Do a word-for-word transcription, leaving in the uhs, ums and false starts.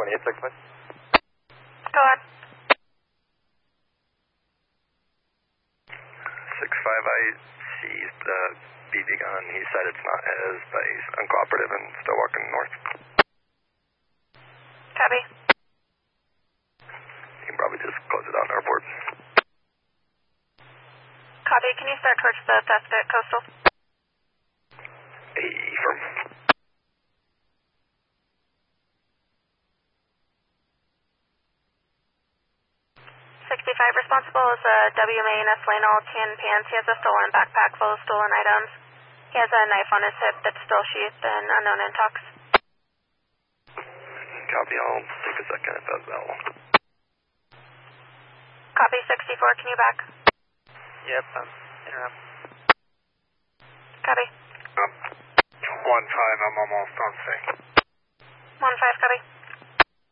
twenty-eight six five. Go on. six five, I seized the B B gun. He said it's not his, but he's uncooperative and still walking north. Copy. You can probably just close it out in our report. Copy. Can you start towards the theft at Coastal? A firm. sixty-five responsible is a W. Maine Eslano tin pants. He has a stolen backpack full of stolen items. He has a knife on his hip that's still sheathed and unknown intox. Copy, I'll take a second if that's available. Copy, sixty-four, can you back? Yep, I'm interrupt. Copy. Um, one five, I'm almost on scene. One five, copy.